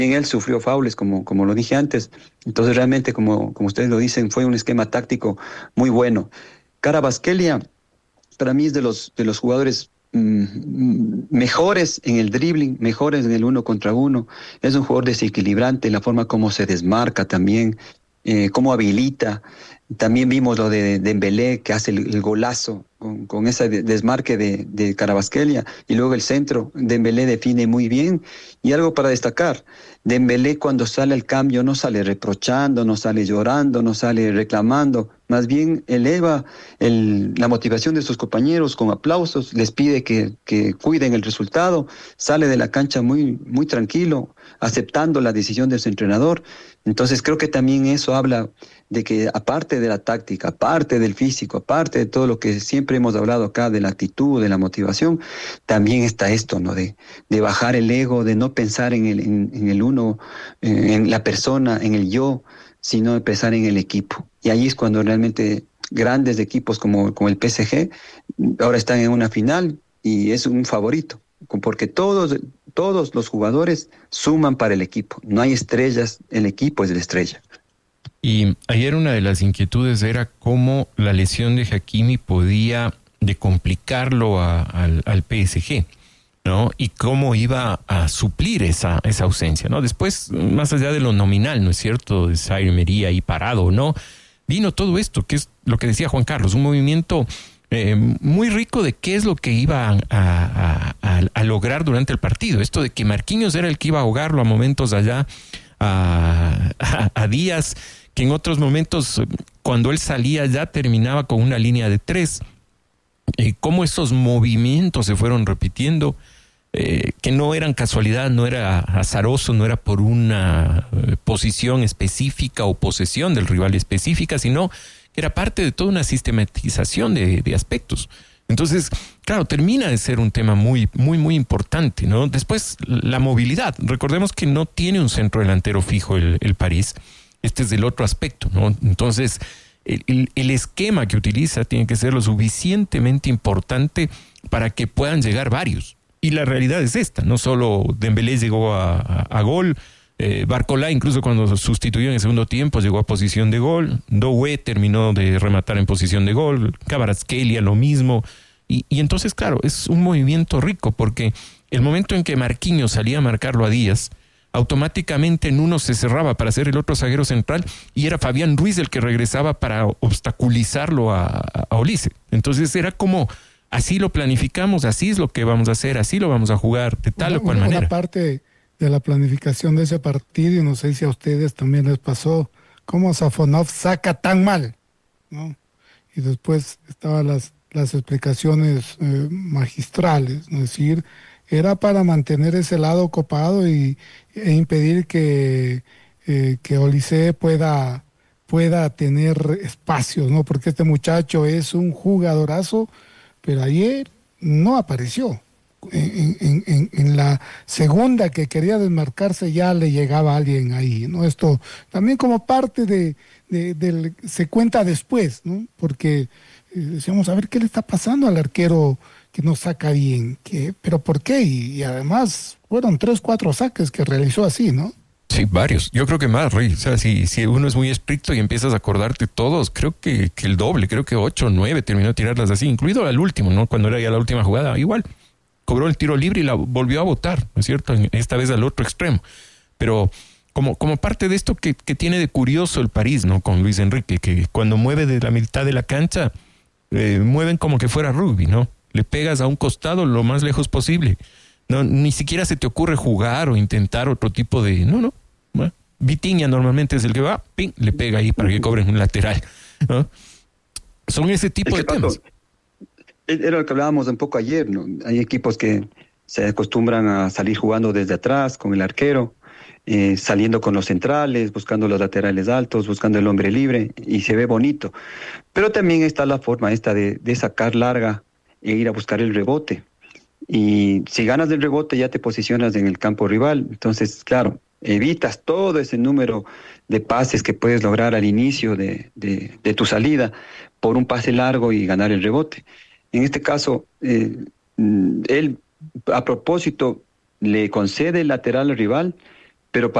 él sufrió faules, como lo dije antes. Entonces realmente, como ustedes lo dicen, fue un esquema táctico muy bueno. Kvaratskhelia para mí es de los jugadores mejores en el dribbling, mejores en el uno contra uno. Es un jugador desequilibrante, la forma como se desmarca también, cómo habilita. También vimos lo de Dembélé, que hace el golazo con ese desmarque de Kvaratskhelia, y luego el centro. Dembélé define muy bien. Y algo para destacar, Dembélé cuando sale al cambio no sale reprochando, no sale llorando, no sale reclamando, más bien eleva la motivación de sus compañeros con aplausos, les pide que cuiden el resultado, sale de la cancha muy, muy tranquilo, aceptando la decisión de su entrenador. Entonces creo que también eso habla de que aparte de la táctica, aparte del físico, aparte de todo lo que siempre hemos hablado acá, de la actitud, de la motivación, también está esto, ¿no? De bajar el ego, de no pensar en el uno, en la persona, en el yo, sino de pensar en el equipo. Y ahí es cuando realmente grandes equipos como el PSG ahora están en una final y es un favorito, porque todos los jugadores suman para el equipo. No hay estrellas, el equipo es la estrella. Y ayer una de las inquietudes era cómo la lesión de Hakimi podía de complicarlo al PSG, ¿no? Y cómo iba a suplir esa ausencia, ¿no? Después, más allá de lo nominal, ¿no es cierto?, de Zaire Emery ahí parado, ¿no? Vino todo esto, que es lo que decía Juan Carlos, un movimiento muy rico de qué es lo que iba a lograr durante el partido. Esto de que Marquinhos era el que iba a ahogarlo a momentos allá a Díaz, que en otros momentos, cuando él salía ya terminaba con una línea de tres. Cómo esos movimientos se fueron repitiendo, que no eran casualidad, no era azaroso, no era por una posición específica o posesión del rival específica, sino que era parte de toda una sistematización de aspectos. Entonces, claro, termina de ser un tema muy, muy, muy importante, ¿no? Después, la movilidad. Recordemos que no tiene un centro delantero fijo el París. Este es del otro aspecto, ¿no? Entonces, el esquema que utiliza tiene que ser lo suficientemente importante para que puedan llegar varios. Y la realidad es esta, no solo Dembélé llegó a gol, Barcola incluso cuando sustituyó en el segundo tiempo llegó a posición de gol, Doué terminó de rematar en posición de gol, Kvaratskhelia lo mismo, y entonces claro, es un movimiento rico porque el momento en que Marquinhos salía a marcarlo a Díaz, automáticamente en uno se cerraba para ser el otro zaguero central y era Fabián Ruiz el que regresaba para obstaculizarlo a Olise. Entonces era como, así lo planificamos, así es lo que vamos a hacer, así lo vamos a jugar, de tal o cual manera. Una parte de la planificación de ese partido, y no sé si a ustedes también les pasó, cómo Safonov saca tan mal, ¿no? Y después estaban las explicaciones magistrales, ¿no? Es decir, era para mantener ese lado copado e impedir que Olise pueda tener espacios, ¿no? Porque este muchacho es un jugadorazo, pero ayer no apareció. En la segunda que quería desmarcarse ya le llegaba alguien ahí, ¿no? Esto también como parte se cuenta después, ¿no? Porque decíamos, a ver qué le está pasando al arquero que no saca bien, pero ¿por qué? Y además fueron 3, 4 saques que realizó así, ¿no? Sí, varios. Yo creo que más, Rey. O sea, si uno es muy estricto y empiezas a acordarte todos, creo que el doble, creo que 8 o 9 terminó de tirarlas así, incluido el último, ¿no? Cuando era ya la última jugada, igual. Cobró el tiro libre y la volvió a botar, ¿no es cierto? Esta vez al otro extremo. Pero como parte de esto que tiene de curioso el París, ¿no? Con Luis Enrique, que cuando mueve de la mitad de la cancha, mueven como que fuera rugby, ¿no? Le pegas a un costado lo más lejos posible. No, ni siquiera se te ocurre jugar o intentar otro tipo de... No. Bueno, Vitinha normalmente es el que va, ping, le pega ahí para que cobren un lateral, ¿no? Son ese tipo de temas. Era lo que hablábamos un poco ayer, ¿no? Hay equipos que se acostumbran a salir jugando desde atrás con el arquero, saliendo con los centrales, buscando los laterales altos, buscando el hombre libre, y se ve bonito. Pero también está la forma esta de sacar larga e ir a buscar el rebote. Y si ganas el rebote ya te posicionas en el campo rival. Entonces, claro, evitas todo ese número de pases que puedes lograr al inicio de tu salida por un pase largo y ganar el rebote. En este caso, él a propósito le concede el lateral al rival pero